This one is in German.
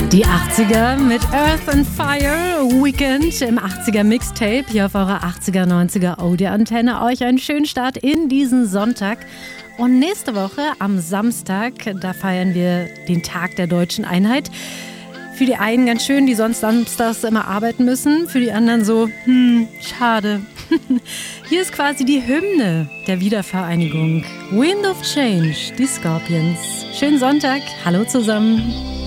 Die 80er mit Earth and Fire Weekend im 80er Mixtape hier auf eurer 80er, 90er Audio-Antenne. Euch einen schönen Start in diesen Sonntag. Und nächste Woche am Samstag, da feiern wir den Tag der Deutschen Einheit. Für die einen ganz schön, die sonst samstags immer arbeiten müssen. Für die anderen so, schade. Hier ist quasi die Hymne der Wiedervereinigung. Wind of Change, die Scorpions. Schönen Sonntag, hallo zusammen.